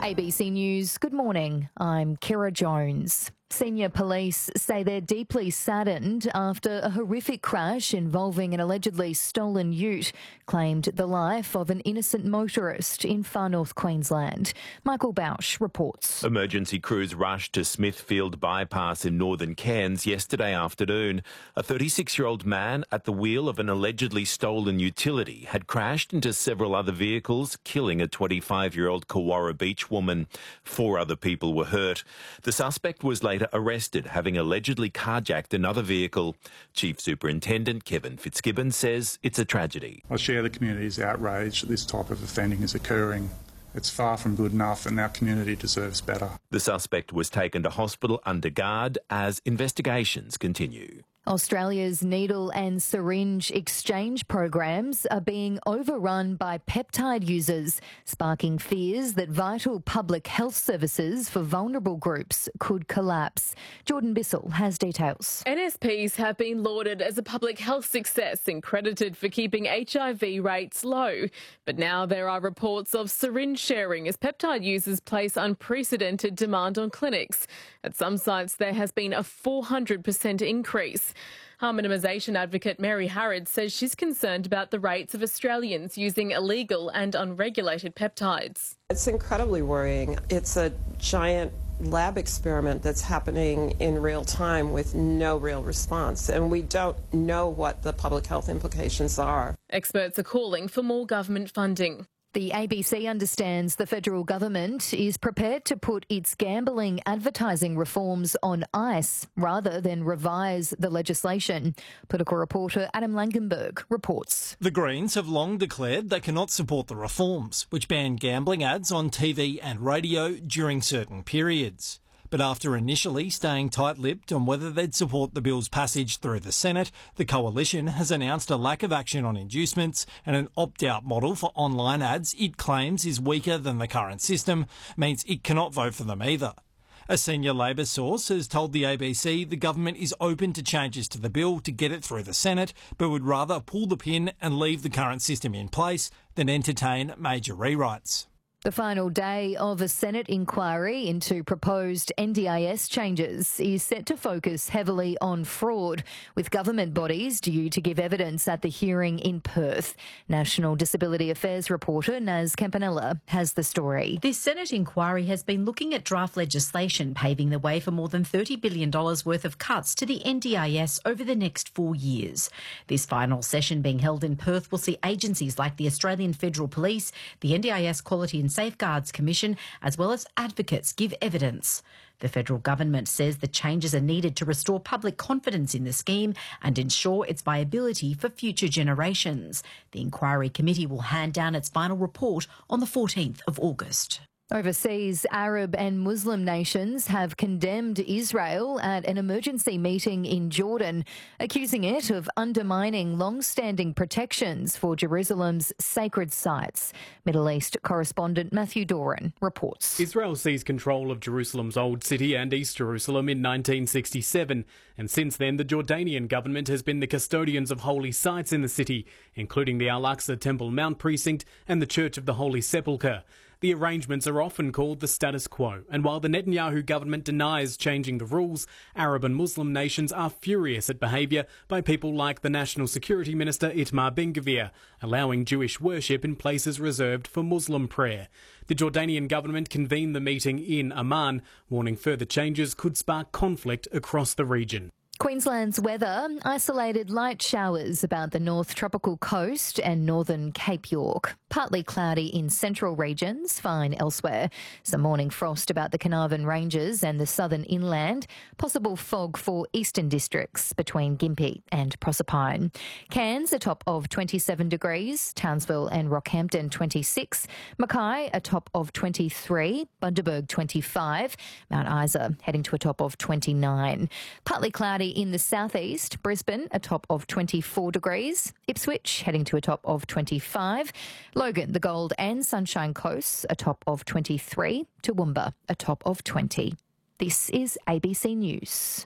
ABC News, good morning. I'm Kira Jones. Senior police say they're deeply saddened after a horrific crash involving an allegedly stolen ute claimed the life of an innocent motorist in far north Queensland. Michael Bausch reports. Emergency crews rushed to Smithfield Bypass in northern Cairns yesterday afternoon. A 36-year-old man at the wheel of an allegedly stolen utility had crashed into several other vehicles, killing a 25-year-old Kawarra Beach woman. 4 other people were hurt. The suspect was later arrested, having allegedly carjacked another vehicle. Chief Superintendent Kevin Fitzgibbon says it's a tragedy. I share the community's outrage that this type of offending is occurring. It's far from good enough and our community deserves better. The suspect was taken to hospital under guard as investigations continue. Australia's needle and syringe exchange programs are being overrun by peptide users, sparking fears that vital public health services for vulnerable groups could collapse. Jordan Bissell has details. NSPs have been lauded as a public health success and credited for keeping HIV rates low. But now there are reports of syringe sharing as peptide users place unprecedented demand on clinics. At some sites, there has been a 400% increase. Harm minimisation advocate Mary Harrod says she's concerned about the rates of Australians using illegal and unregulated peptides. It's incredibly worrying. It's a giant lab experiment that's happening in real time with no real response, and we don't know what the public health implications are. Experts are calling for more government funding. The ABC understands the federal government is prepared to put its gambling advertising reforms on ice rather than revise the legislation. Political reporter Adam Langenberg reports. The Greens have long declared they cannot support the reforms, which ban gambling ads on TV and radio during certain periods. But after initially staying tight-lipped on whether they'd support the bill's passage through the Senate, the coalition has announced a lack of action on inducements and an opt-out model for online ads it claims is weaker than the current system, means it cannot vote for them either. A senior Labor source has told the ABC the government is open to changes to the bill to get it through the Senate, but would rather pull the pin and leave the current system in place than entertain major rewrites. The final day of a Senate inquiry into proposed NDIS changes is set to focus heavily on fraud, with government bodies due to give evidence at the hearing in Perth. National Disability Affairs reporter Naz Campanella has the story. This Senate inquiry has been looking at draft legislation paving the way for more than $30 billion worth of cuts to the NDIS over the next 4 years. This final session being held in Perth will see agencies like the Australian Federal Police, the NDIS Quality and Safeguards Commission, as well as advocates, give evidence. The federal government says the changes are needed to restore public confidence in the scheme and ensure its viability for future generations. The inquiry committee will hand down its final report on the 14th of August. Overseas, Arab and Muslim nations have condemned Israel at an emergency meeting in Jordan, accusing it of undermining long-standing protections for Jerusalem's sacred sites. Middle East correspondent Matthew Doran reports. Israel seized control of Jerusalem's Old City and East Jerusalem in 1967, and since then the Jordanian government has been the custodians of holy sites in the city, including the Al-Aqsa Temple Mount Precinct and the Church of the Holy Sepulchre. The arrangements are often called the status quo, and while the Netanyahu government denies changing the rules, Arab and Muslim nations are furious at behaviour by people like the National Security Minister Itamar Ben-Gvir, allowing Jewish worship in places reserved for Muslim prayer. The Jordanian government convened the meeting in Amman, warning further changes could spark conflict across the region. Queensland's weather, isolated light showers about the North Tropical Coast and northern Cape York. Partly cloudy in central regions, fine elsewhere. Some morning frost about the Carnarvon Ranges and the southern inland. Possible fog for eastern districts between Gympie and Proserpine. Cairns a top of 27 degrees. Townsville and Rockhampton 26. Mackay a top of 23. Bundaberg 25. Mount Isa heading to a top of 29. Partly cloudy in the southeast. Brisbane a top of 24 degrees. Ipswich heading to a top of 25. Logan, the Gold and Sunshine Coasts, a top of 23. Toowoomba, a top of 20. This is ABC News.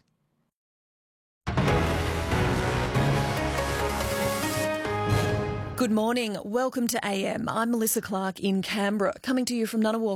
Good morning. Welcome to AM. I'm Melissa Clark in Canberra, coming to you from Ngunnawal